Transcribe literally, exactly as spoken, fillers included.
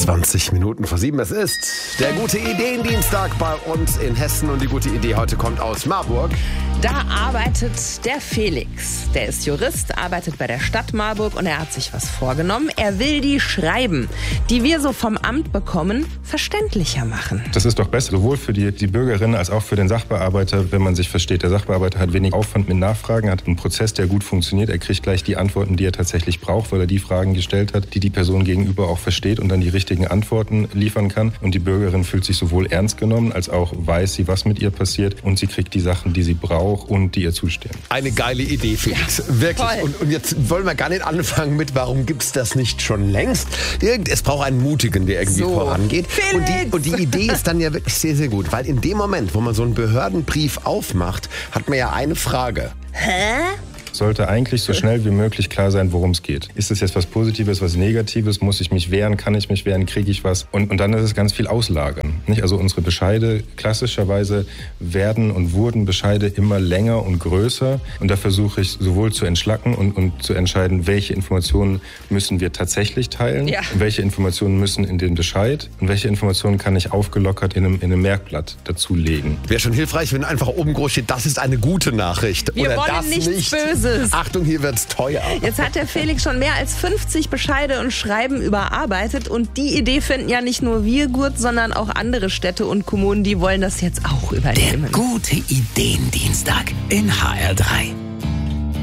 zwanzig Minuten vor sieben. Es ist der gute Ideendienstag bei uns in Hessen und die gute Idee heute kommt aus Marburg. Da arbeitet der Felix. Der ist Jurist, arbeitet bei der Stadt Marburg und er hat sich was vorgenommen. Er will die Schreiben, die wir so vom Amt bekommen, verständlicher machen. Das ist doch besser, sowohl für die, die Bürgerin als auch für den Sachbearbeiter, wenn man sich versteht. Der Sachbearbeiter hat wenig Aufwand mit Nachfragen, hat einen Prozess, der gut funktioniert. Er kriegt gleich die Antworten, die er tatsächlich braucht, weil er die Fragen gestellt hat, die die Person gegenüber auch versteht und dann die richtigen Antworten liefern kann. Und die Bürgerin fühlt sich sowohl ernst genommen, als auch weiß sie, was mit ihr passiert. Und sie kriegt die Sachen, die sie braucht und die ihr zustehen. Eine geile Idee, Felix. Ja, wirklich. Und, und jetzt wollen wir gar nicht anfangen mit, warum gibt's das nicht schon längst? Es braucht einen Mutigen, der irgendwie so vorangeht. Und die, und die Idee ist dann ja wirklich sehr, sehr gut. Weil in dem Moment, wo man so einen Behördenbrief aufmacht, hat man ja eine Frage. Hä? Sollte eigentlich so schnell wie möglich klar sein, worum es geht. Ist es jetzt was Positives, was Negatives? Muss ich mich wehren? Kann ich mich wehren? Kriege ich was? Und, und dann ist es ganz viel Auslagern. Nicht? Also unsere Bescheide, klassischerweise werden und wurden Bescheide immer länger und größer. Und da versuche ich sowohl zu entschlacken und, und zu entscheiden, welche Informationen müssen wir tatsächlich teilen, ja. welche Informationen müssen in den Bescheid und welche Informationen kann ich aufgelockert in einem, in einem Merkblatt dazulegen. Wäre schon hilfreich, wenn einfach oben groß steht, das ist eine gute Nachricht. Wir oder wollen das nichts nicht. Böses. Achtung, hier wird's teuer. Jetzt hat der Felix schon mehr als fünfzig Bescheide und Schreiben überarbeitet und die Idee finden ja nicht nur wir gut, sondern auch andere Städte und Kommunen, die wollen das jetzt auch übernehmen. Der gute Ideendienstag in H R drei.